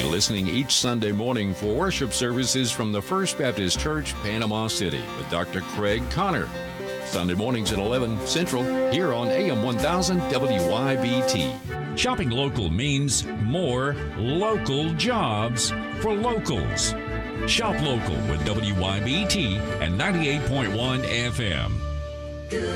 listening each Sunday morning for worship services from the First Baptist Church, Panama City, with Dr. Craig Connor. Sunday mornings at 11 Central, here on AM 1000 WYBT. Shopping local means more local jobs for locals. Shop local with WYBT and 98.1 FM.